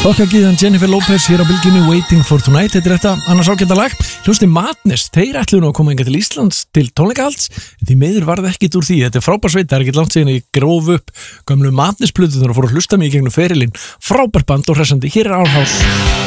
Okkar gíðan Jennifer Lopez hér á bylginni Waiting for Tonight. Þetta þetta annars ágæta lag. Hljómsveitin Madness, þeir ætluðu nú að koma hingað til Íslands til tónleikahalds, en því miður varð ekkit úr því. Þetta er frábær sveit, það er ekkit langt síðan ég gróf upp gömlu Madness plöturnar og fór að hlusta mig í gegnum ferilinn. Frábær band og hressandi. Hér er Our House.